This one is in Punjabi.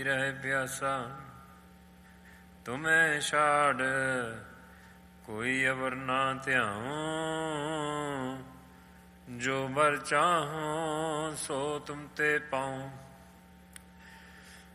ਰਹਿ ਪਿਆਸਾ ਤੁਮੈ ਛਾੜ ਕੋਈ ਅਵਰ ਨਾ ਧਿਆਉ। ਜੋ ਬਰ ਚਾਹੋ ਸੋ ਤੁਮ ਤੇ ਪਾਉ।